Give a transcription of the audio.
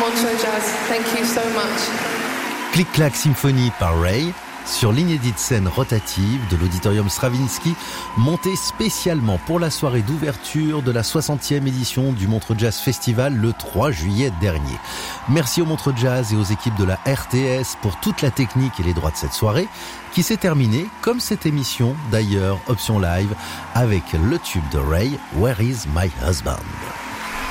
Montreux Jazz, thank you so much. Clic-clac symphonie par Ray, sur l'inédite scène rotative de l'auditorium Stravinsky, montée spécialement pour la soirée d'ouverture de la 60e édition du Montreux Jazz Festival le 3 juillet dernier. Merci au Montreux Jazz et aux équipes de la RTS pour toute la technique et les droits de cette soirée, qui s'est terminée, comme cette émission d'ailleurs, option live, avec le tube de Ray, Where is my husband?